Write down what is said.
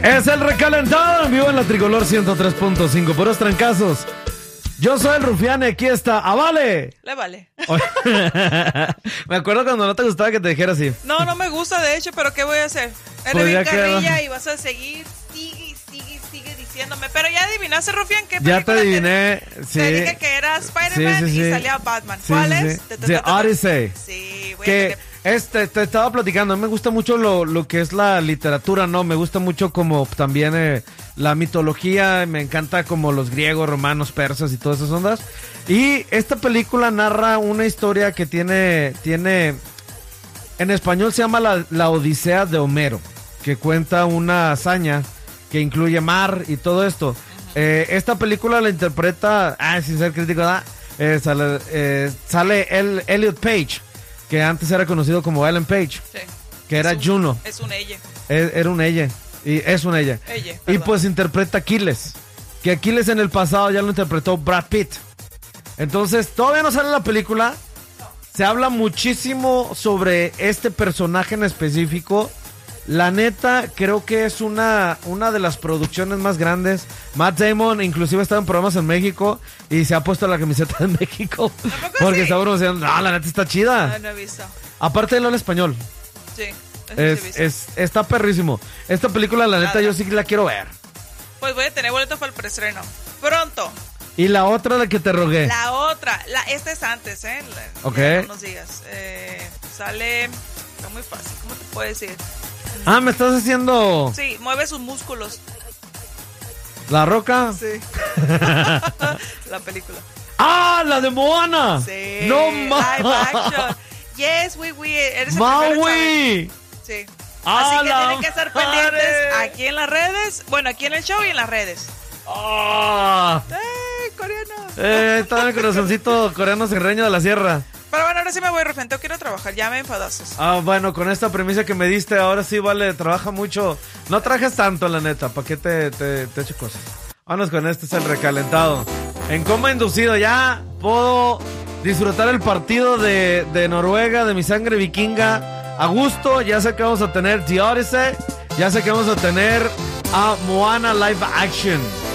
Es el recalentado en vivo en la Tricolor 103.5. Puros trancazos. Yo soy el Rufián y aquí está. ¡Avale! Le vale. Me acuerdo cuando no te gustaba que te dijera así. No, no me gusta de hecho, pero ¿qué voy a hacer? Eres Pues bien ya carrilla quedó. y vas a seguir, sigue diciéndome. Pero ya adivinaste, Rufián, ¿qué Ya te película adiviné. Sí. Te dije que era Spider-Man Sí. y salía Batman. Sí, ¿Cuál sí, es? sí. The Odyssey. Sí, voy a Que te estaba platicando, me gusta mucho lo que es la literatura, ¿no? Me gusta mucho como también la mitología, me encanta como los griegos, romanos, persas y todas esas ondas. Y esta película narra una historia que tiene en español se llama la Odisea de Homero, que cuenta una hazaña que incluye mar y todo esto. Esta película la interpreta, sin ser crítico, ¿verdad? Sale Elliot Page, que antes era conocido como Ellen Page, Sí. que era Juno. Es un ella. Era un ella. Y es un ella. Ella, Y perdón. pues interpreta a Aquiles. Que Aquiles en el pasado ya lo interpretó Brad Pitt. Entonces, todavía no sale la película. Se habla muchísimo sobre este personaje en específico. La neta, creo que es una de las producciones más grandes. Matt Damon inclusive está en programas en México y se ha puesto la camiseta de México. ¿Tampoco Porque sí? está pronunciando, no, la neta está chida. No he visto. Aparte de lo en español. Sí. eso sí he visto. Está perrísimo. Esta película, la neta, Nada. yo sí la quiero ver. Pues voy a tener boletos para el preestreno. Pronto. Y la otra, la que te rogué. La otra. Esta es antes, ¿eh? Ok. Ya no nos digas. Sale. Está muy fácil. ¿Cómo te puedo decir? Me estás haciendo Sí, mueve sus músculos. La Roca. Sí. La película. La de Moana. Sí. No Live action. Yes, we. Eres el primero en saber. Maui. Sí. ¡Ah, Así que la tienen que estar madre! pendientes aquí en las redes. Bueno, aquí en el show y en las redes. Coreano. Está en el corazoncito coreano serreño de la sierra. Pero bueno, ahora sí me voy, Rufén. Quiero trabajar. Ya me enfadaste. Bueno, con esta premisa que me diste, ahora sí, vale, trabaja mucho. No trajes tanto, la neta, ¿para qué te echo cosas? Vámonos con este, es el recalentado. En coma inducido, ya puedo disfrutar el partido de Noruega, de mi sangre vikinga. A gusto, ya sé que vamos a tener The Odyssey, ya sé que vamos a tener a Moana Live Action.